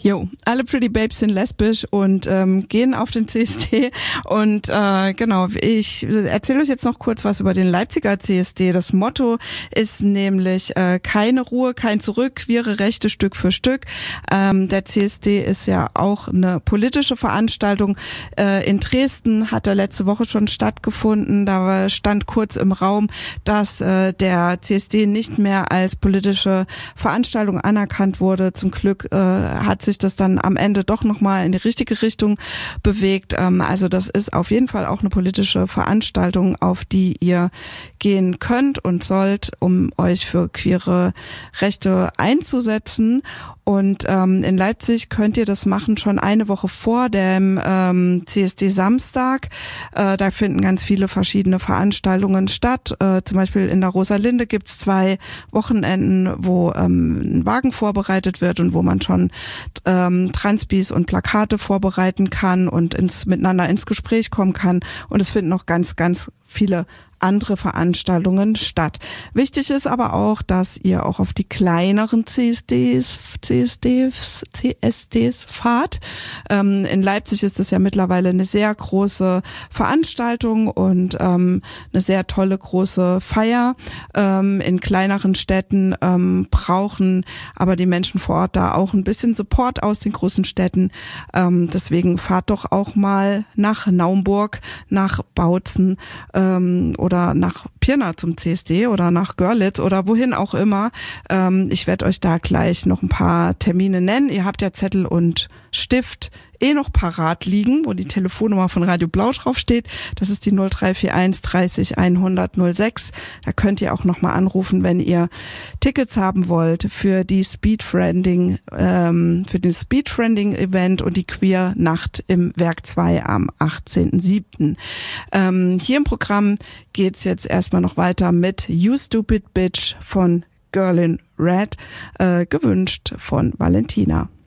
Jo, alle Pretty Babes sind lesbisch und gehen auf den CSD und genau, ich erzähle euch jetzt noch kurz was über den Leipziger CSD. Das Motto ist nämlich keine Ruhe, kein Zurück, queere Rechte Stück für Stück. Der CSD ist ja auch eine politische Veranstaltung. In Dresden hat er letzte Woche schon stattgefunden. Da stand kurz im Raum, dass der CSD nicht mehr als politische Veranstaltung anerkannt wurde. Zum Glück hat sich das dann am Ende doch nochmal in die richtige Richtung bewegt. Also das ist auf jeden Fall auch eine politische Veranstaltung, auf die ihr gehen könnt und sollt, um euch für queere Rechte einzusetzen. Und in Leipzig könnt ihr das machen schon eine Woche vor dem CSD Samstag. Da finden ganz viele verschiedene Veranstaltungen statt. Zum Beispiel in der Rosalinde gibt's 2 Wochenenden, wo ein Wagen vorbereitet wird und wo man schon Transbis und Plakate vorbereiten kann und miteinander ins Gespräch kommen kann. Und es finden noch ganz, ganz viele andere Veranstaltungen statt. Wichtig ist aber auch, dass ihr auch auf die kleineren CSDs fahrt. In Leipzig ist es ja mittlerweile eine sehr große Veranstaltung und eine sehr tolle große Feier. In kleineren Städten brauchen aber die Menschen vor Ort da auch ein bisschen Support aus den großen Städten. Deswegen fahrt doch auch mal nach Naumburg, nach Bautzen oder nach Pirna zum CSD oder nach Görlitz oder wohin auch immer. Ich werde euch da gleich noch ein paar Termine nennen. Ihr habt ja Zettel und Stift noch parat liegen, wo die Telefonnummer von Radio Blau draufsteht. Das ist die 0341 30 100 06. Da könnt ihr auch nochmal anrufen, wenn ihr Tickets haben wollt für die Speedfriending, für den Speedfriending-Event und die Queer-Nacht im Werk 2 am 18.07. Hier im Programm geht's jetzt erstmal noch weiter mit You Stupid Bitch von Girl in Red, gewünscht von Valentina.